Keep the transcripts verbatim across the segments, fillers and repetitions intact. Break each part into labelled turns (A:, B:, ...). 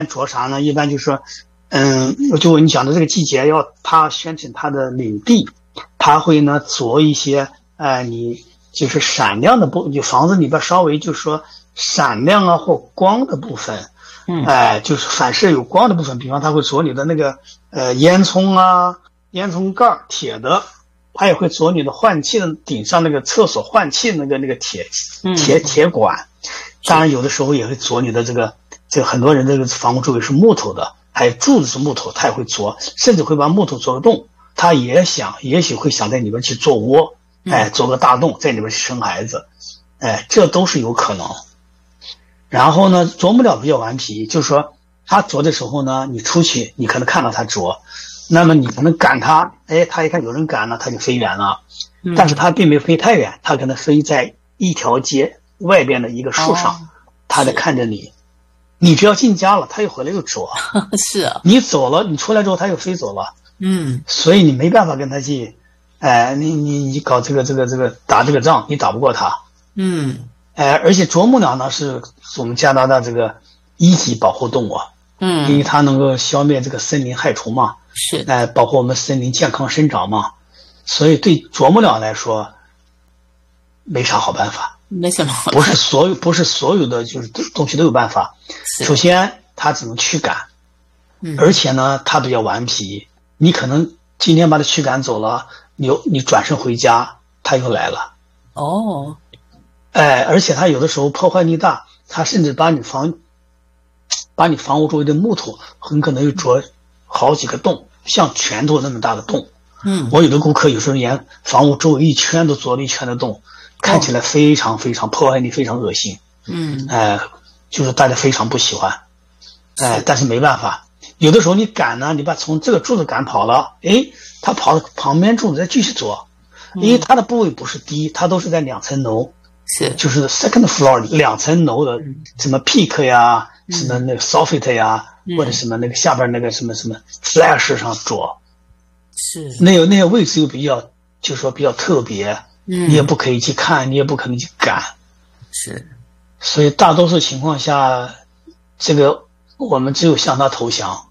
A: 啄啥呢？一般就是说，嗯，就你讲的这个季节要它宣称它的领地，它会呢啄一些，呃，你就是闪亮的部，就房子里边稍微就是说闪亮啊或光的部分，
B: 嗯，
A: 哎、呃，就是反射有光的部分，比方它会啄你的那个呃烟囱啊、烟囱盖铁的。它也会啄你的换气的顶上那个厕所换气那个那个铁铁铁管，当然有的时候也会啄你的这个这个很多人这个房屋周围是木头的，还有柱子是木头，它也会啄，甚至会把木头啄个洞，它也想也许会想在里边去做窝，哎，做个大洞在里边去生孩子，哎，这都是有可能。然后呢，啄木鸟比较顽皮，就是说它啄的时候呢，你出去你可能看到它啄。那么你可能赶它，哎，它一看有人赶了，它就飞远了。嗯、但是它并没有飞太远，它可能飞在一条街外边的一个树上，哦、它在看着你。你只要进家了，它又回来又啄。
B: 是啊。
A: 你走了，你出来之后，它又飞走了。
B: 嗯。
A: 所以你没办法跟它去，哎，你你你搞这个这个这个打这个仗，你打不过它。
B: 嗯。
A: 哎，而且啄木鸟呢是我们加拿大这个一级保护动物。
B: 嗯。
A: 因为它能够消灭这个森林害虫嘛。
B: 是，
A: 哎、呃，保护我们森林健康生长嘛，所以对啄木鸟来说，没啥好办法，
B: 没什么好办法，
A: 不是所有不是所有的就是东西都有办法。首先，它只能驱赶，
B: 嗯，
A: 而且呢，它比较顽皮，你可能今天把它驱赶走了，你你转身回家，它又来了。
B: 哦，
A: 哎，而且它有的时候破坏力大，它甚至把你房，把你房屋周围的木头很可能又啄。好几个洞，像拳头那么大的洞。
B: 嗯，
A: 我有的顾客有时候连房屋周围一圈都啄了一圈的洞，看起来非常非常破坏力非常恶心。
B: 嗯，
A: 哎、呃，就是大家非常不喜欢。哎、呃，但是没办法，有的时候你赶呢，你把从这个柱子赶跑了，哎，它跑到旁边柱子再继续啄，因为它的部位不是低，它都是在两层楼。
B: 是，
A: 就是 second floor 两层楼的，什么 peak 呀，
B: 嗯、
A: 什么那个 soffit 呀。
B: 嗯、
A: 或者什么那个下边那个什么什么 flash 上啄，
B: 是
A: 那有那些位置又比较，就是说比较特别，
B: 嗯，
A: 你也不可以去看，你也不可能去赶，
B: 是，
A: 所以大多数情况下，这个我们只有向他投降，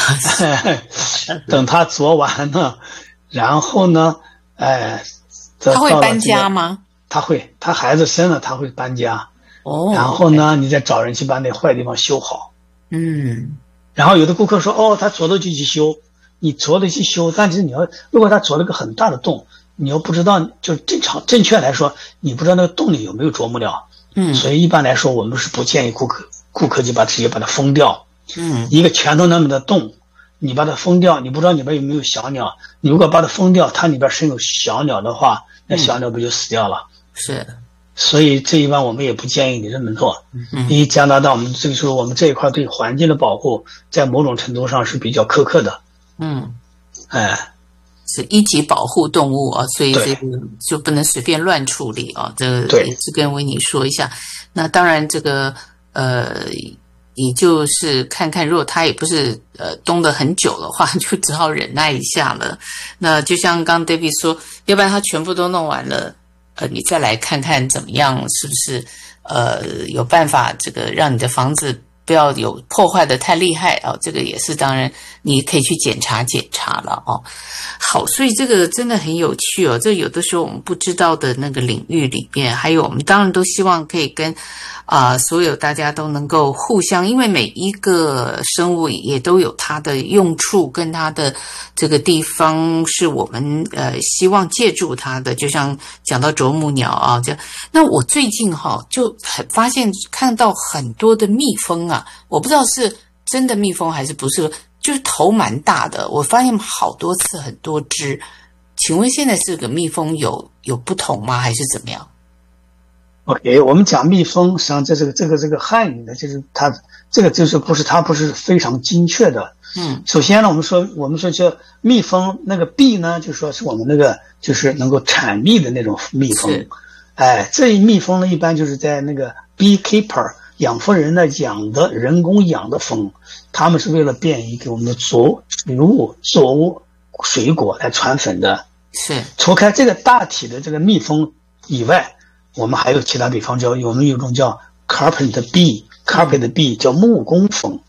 A: 等他啄完了，然后呢，哎，
B: 他会搬家吗？
A: 他会，他孩子生了他会搬家，
B: 哦，
A: 然后呢，你再找人去把那坏地方修好。
B: 嗯，
A: 然后有的顾客说，哦，他啄了就去修，你啄了去修，但是你要如果他啄了个很大的洞，你又不知道，就正常正确来说，你不知道那个洞里有没有啄木鸟，
B: 嗯，
A: 所以一般来说，我们是不建议顾客顾客就把直接把它封掉，
B: 嗯，
A: 一个拳头那么的洞，你把它封掉，你不知道里边有没有小鸟，你如果把它封掉，它里边生有小鸟的话，那小鸟不就死掉了？
B: 嗯、是。
A: 所以这一般我们也不建议你这么做，
B: 嗯，
A: 因为加拿大我们这个时候我们这一块对环境的保护，在某种程度上是比较苛刻的。
B: 嗯，
A: 哎，
B: 是一级保护动物啊，所以这个就不能随便乱处理啊。这个也是跟维尼说一下。那当然，这个呃，也就是看看，如果它也不是呃冻得很久的话，就只好忍耐一下了。那就像刚 David 说，要不然它全部都弄完了。呃，你再来看看怎么样，是不是呃有办法这个让你的房子不要有破坏的太厉害哦？这个也是当然你可以去检查检查了哦。好，所以这个真的很有趣哦。这有的时候我们不知道的那个领域里面，还有我们当然都希望可以跟啊、呃、所有大家都能够互相，因为每一个生物也都有它的用处跟它的这个地方是我们呃希望借助它的，就像讲到啄木鸟啊这样。那我最近哈、哦、就很发现看到很多的蜜蜂啊，我不知道是真的蜜蜂还是不是，就是头蛮大的，我发现好多次很多只。请问现在这个蜜蜂有有不同吗？还是怎么样
A: ？OK， 我们讲蜜蜂，实际上这是个这个这个汉语的，就是它这个就是不是它不是非常精确的。
B: 嗯，
A: 首先呢，我们说我们说叫蜜蜂那个 bee 呢，就说是我们那个就是能够产蜜的那种蜜蜂。哎，这一蜜蜂呢，一般就是在那个 beekeeper 养蜂人呢养的人工养的蜂，他们是为了便于给我们的作植物、作物、水果来传粉的。
B: 是。
A: 除开这个大体的这个蜜蜂以外，我们还有其他，比方叫我们有一种叫 carpet bee，carpet bee 叫木工蜂。